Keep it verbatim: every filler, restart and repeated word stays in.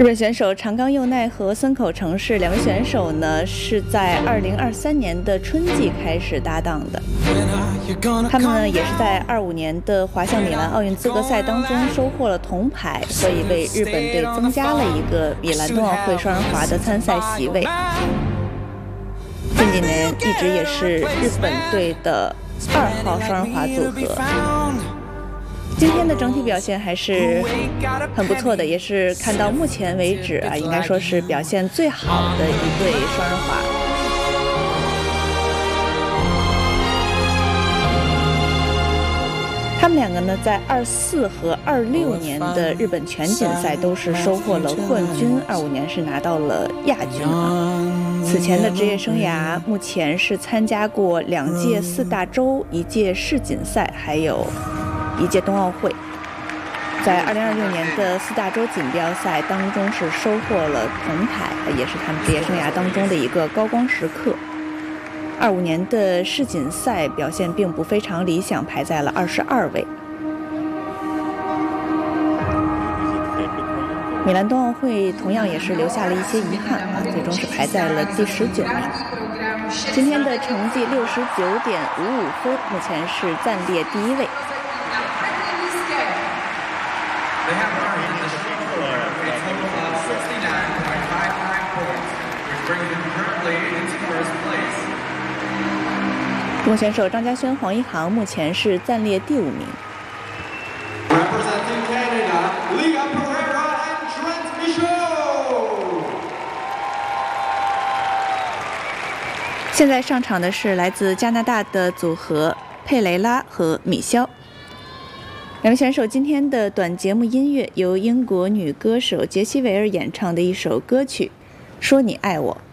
日本选手长冈佑奈和森口诚士两位选手呢，是在二零二三年的春季开始搭档的。他们呢，也是在二五年的滑向米兰奥运资格赛当中收获了铜牌，所以为日本队增加了一个米兰冬奥会双人滑的参赛席位。近几年一直也是日本队的二号双人滑组合。今天的整体表现还是很不错的，也是看到目前为止啊，应该说是表现最好的一对双人滑。他们两个呢，在二四和二六年的日本全锦赛都是收获了冠军，二五年是拿到了亚军啊。此前的职业生涯，目前是参加过两届四大洲、一届世锦赛，还有一届冬奥会。在二零二六年的四大洲锦标赛当中是收获了铜牌，也是他们职业生涯当中的一个高光时刻。二五年的世锦赛表现并不非常理想，排在了二十二位。米兰冬奥会同样也是留下了一些遗憾啊，最终是排在了第十九名。今天的成绩六十九点五五分，目前是暂列第一位。中国选手张家轩、黄一航目前是暂列第五名。现在上场的是来自加拿大的组合佩雷拉和米肖。两位选手今天的短节目音乐由英国女歌手杰西·韦尔演唱的一首歌曲《说你爱我》。